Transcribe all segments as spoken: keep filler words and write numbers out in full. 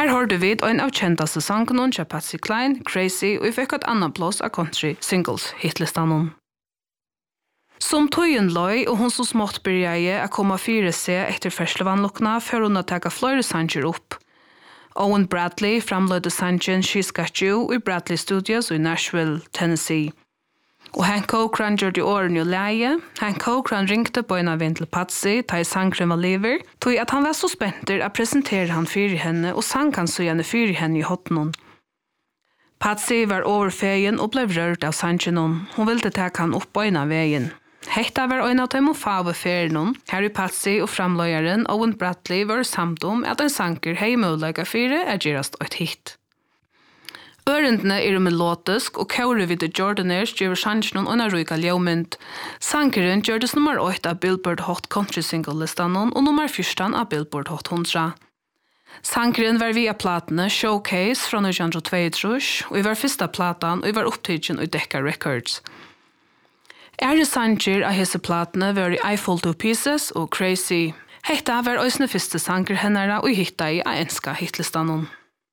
Her hørte vi en av kjentaste sangen til Patsy Cline, Crazy, og vi fikk et annet plass av country singles hitlistan. Som tøyen løy, og hun så smått begynte å komme fire seg etter festivallukkene før hun å ta flere sanger opp. Owen Bradley framløyde sangen She's Got You i Bradley Studios i Nashville, Tennessee. Og Hank Cochran gjorde i årene i leie. Hank Cochran ringte på en av en til Patsy, da i sangren var lever, tog at han var så spenter å presentere han fyr i henne, og sang han så gjerne fyr i henne i hotten. Patsy var overfegen og ble rørt av sangen. Hun ville ta han opp på en av veien. Hetta var en av dem og fave ferien. Harry Patsy og framløyeren Owen Bradley var samt om at en sanger hei mulig av fire er gjerast et hit. Ørendene er melodisk, og Kaure vid Jordaners gjør sangen og en ryka ljømynd. Sangeren gjørdes nummer åtte av Billboard Hot Country Single-listan og nummer fjorten av Billboard Hot hundra. Sangeren var via platene Showcase fra nitton tjueto, og i var første platan og i var opptidgen i Decca Records. Ære sanger av hese platene var i I Fall to Pieces og Crazy. Hetta var òsne første sanger hennara og hitta i av enska hitlistan.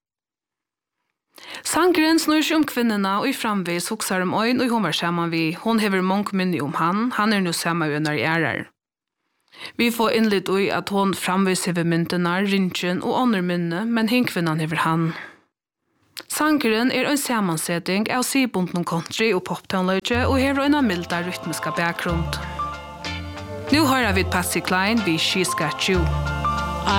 Sangeren snur seg om kvinnerne og i framvis hoksar om øyn og hun var sammen vi. Hun hever mange minne om han, han er nå sammen med når ærer. Vi får innlitt i at hun framvis hever myndene, ringen og andre minne, men hin kvinnan hever han. Sangeren er en sammansetning av sibunden country og poptonløyge og hever en milda rytmiska bakgrunn. Nu hører vi Patsy Cline ved She's Got You.